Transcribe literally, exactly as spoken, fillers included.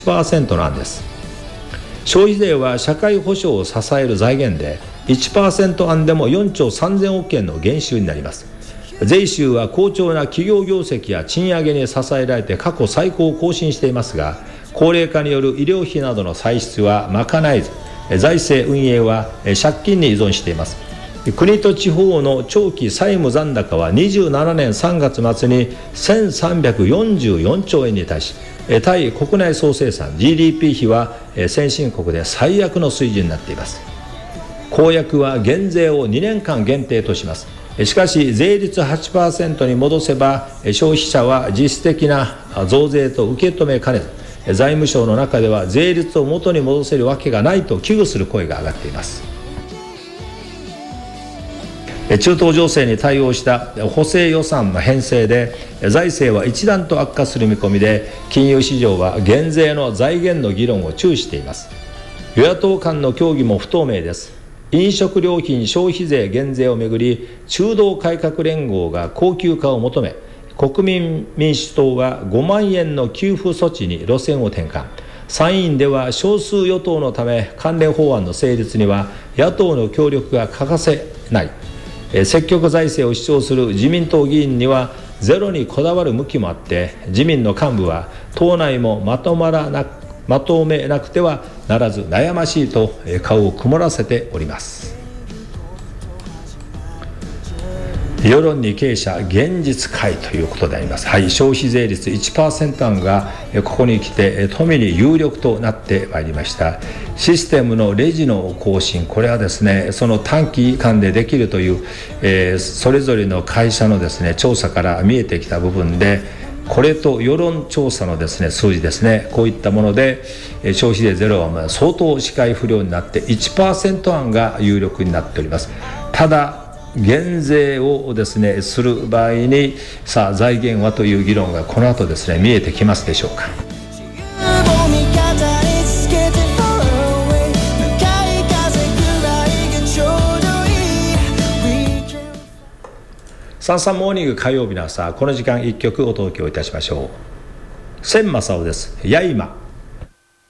いちパーセント の案です。消費税は社会保障を支える財源で いちパーセント 案でもよんちょうさんぜんおくえんの減収になります。税収は好調な企業業績や賃上げに支えられて過去最高を更新していますが、高齢化による医療費などの歳出は賄えず、財政運営は借金に依存しています。国と地方の長期債務残高はにじゅうななねんさんがつ末にせんさんびゃくよんじゅうよんちょうえんに対し、対国内総生産 ジーディーピー 比は先進国で最悪の水準になっています。公約は減税をにねんかん限定とします。しかし税率 はちパーセント に戻せば消費者は実質的な増税と受け止めかねず、財務省の中では税率を元に戻せるわけがないと危惧する声が上がっています。中東情勢に対応した補正予算の編成で財政は一段と悪化する見込みで、金融市場は減税の財源の議論を注視しています。与野党間の協議も不透明です。飲食料品消費税減税をめぐり、中道改革連合が恒久化を求め、国民民主党はごまんえんの給付措置に路線を転換。参院では少数与党のため関連法案の成立には野党の協力が欠かせない。積極財政を主張する自民党議員にはゼロにこだわる向きもあって、自民の幹部は党内もまとまらなくまとめなくてはならず悩ましいと顔を曇らせております。世論に傾斜現実回ということであります。はい、消費税率 いちパーセント 案がここに来て富に有力となってまいりました。システムのレジの更新、これはですね、その短期間でできるという、えー、それぞれの会社のですね調査から見えてきた部分で、これと世論調査のですね数字ですね、こういったもので消費税ゼロは相当視界不良になって いちパーセント 案が有力になっております。ただ減税をですねする場合に、さあ財源はという議論がこの後ですね見えてきますでしょうか。サンサンモーニング火曜日の朝、この時間一曲お届けをいたしましょう。千正夫です。やいま。